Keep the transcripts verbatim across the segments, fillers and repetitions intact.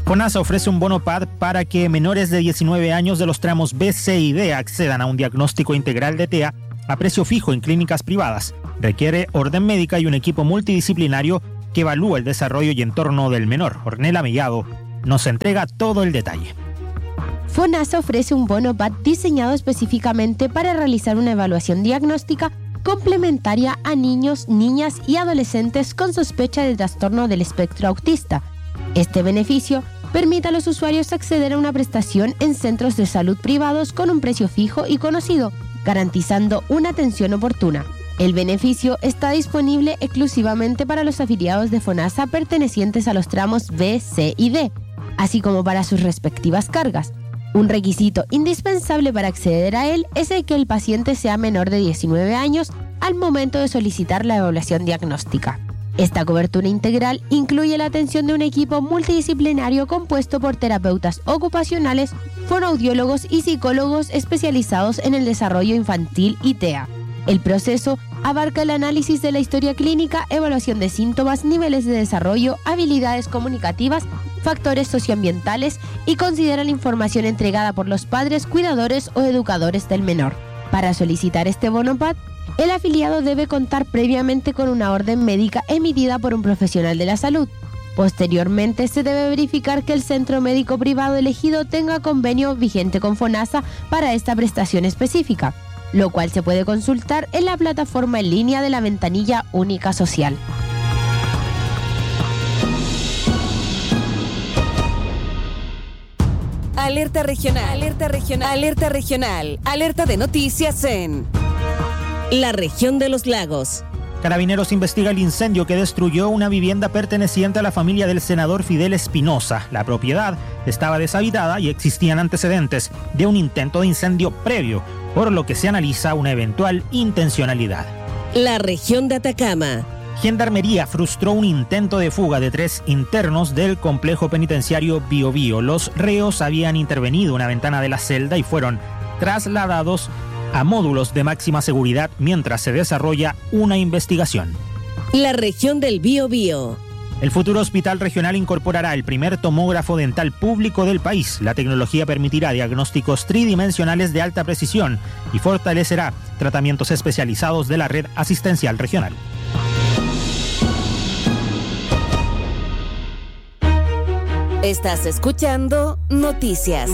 FONASA ofrece un bono P A D para que menores de diecinueve años de los tramos B, C y D accedan a un diagnóstico integral de T E A a precio fijo en clínicas privadas. Requiere orden médica y un equipo multidisciplinario que evalúa el desarrollo y entorno del menor. Ornella Mellado nos entrega todo el detalle. FONASA ofrece un bono P A D diseñado específicamente para realizar una evaluación diagnóstica complementaria a niños, niñas y adolescentes con sospecha de trastorno del espectro autista. Este beneficio permite a los usuarios acceder a una prestación en centros de salud privados con un precio fijo y conocido, garantizando una atención oportuna. El beneficio está disponible exclusivamente para los afiliados de FONASA pertenecientes a los tramos B, C y D, así como para sus respectivas cargas. Un requisito indispensable para acceder a él es el que el paciente sea menor de diecinueve años al momento de solicitar la evaluación diagnóstica. Esta cobertura integral incluye la atención de un equipo multidisciplinario compuesto por terapeutas ocupacionales, fonoaudiólogos y psicólogos especializados en el desarrollo infantil y T E A. El proceso abarca el análisis de la historia clínica, evaluación de síntomas, niveles de desarrollo, habilidades comunicativas, factores socioambientales y considera la información entregada por los padres, cuidadores o educadores del menor. Para solicitar este bono P A D, el afiliado debe contar previamente con una orden médica emitida por un profesional de la salud. Posteriormente, se debe verificar que el centro médico privado elegido tenga convenio vigente con FONASA para esta prestación específica, lo cual se puede consultar en la plataforma en línea de la ventanilla única social. Alerta regional, alerta regional, alerta regional, alerta de noticias en la región de los lagos. Carabineros investiga el incendio que destruyó una vivienda perteneciente a la familia del senador Fidel Espinosa. La propiedad estaba deshabitada y existían antecedentes de un intento de incendio previo, por lo que se analiza una eventual intencionalidad. La región de Atacama. Gendarmería frustró un intento de fuga de tres internos del complejo penitenciario Biobío. Los reos habían intervenido una ventana de la celda y fueron trasladados a módulos de máxima seguridad mientras se desarrolla una investigación. La región del Biobío. El futuro hospital regional incorporará el primer tomógrafo dental público del país. La tecnología permitirá diagnósticos tridimensionales de alta precisión y fortalecerá tratamientos especializados de la red asistencial regional. Estás escuchando Noticias.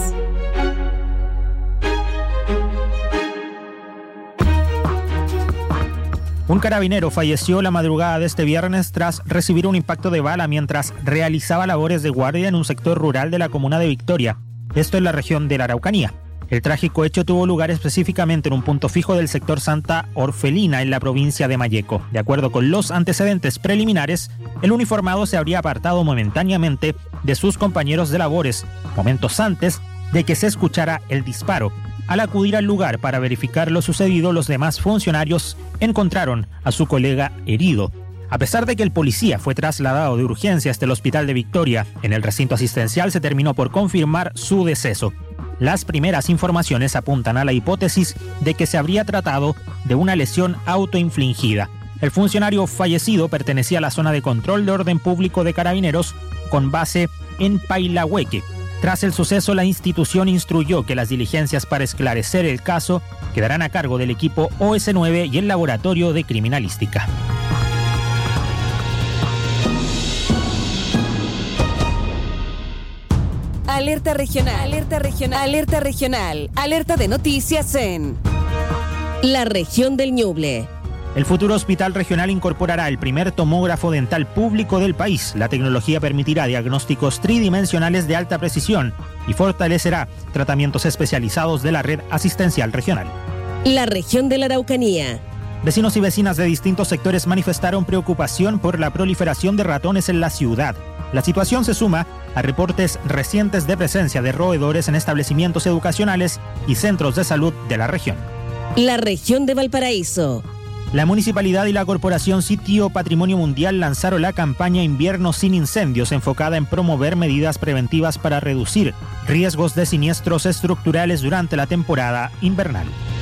Un carabinero falleció la madrugada de este viernes tras recibir un impacto de bala mientras realizaba labores de guardia en un sector rural de la comuna de Victoria, esto en la región de la Araucanía. El trágico hecho tuvo lugar específicamente en un punto fijo del sector Santa Orfelina en la provincia de Malleco. De acuerdo con los antecedentes preliminares, el uniformado se habría apartado momentáneamente de sus compañeros de labores, momentos antes de que se escuchara el disparo. Al acudir al lugar para verificar lo sucedido, los demás funcionarios encontraron a su colega herido. A pesar de que el policía fue trasladado de urgencia hasta el hospital de Victoria, en el recinto asistencial se terminó por confirmar su deceso. Las primeras informaciones apuntan a la hipótesis de que se habría tratado de una lesión autoinfligida. El funcionario fallecido pertenecía a la zona de control de orden público de Carabineros con base en Pailahueque. Tras el suceso, la institución instruyó que las diligencias para esclarecer el caso quedarán a cargo del equipo O S nueve y el laboratorio de criminalística. Alerta regional, alerta regional, alerta regional, alerta de noticias en la región del Ñuble. El futuro hospital regional incorporará el primer tomógrafo dental público del país. La tecnología permitirá diagnósticos tridimensionales de alta precisión y fortalecerá tratamientos especializados de la red asistencial regional. La región de la Araucanía. Vecinos y vecinas de distintos sectores manifestaron preocupación por la proliferación de ratones en la ciudad. La situación se suma a reportes recientes de presencia de roedores en establecimientos educacionales y centros de salud de la región. La región de Valparaíso. La municipalidad y la corporación Sitio Patrimonio Mundial lanzaron la campaña Invierno sin Incendios, enfocada en promover medidas preventivas para reducir riesgos de siniestros estructurales durante la temporada invernal.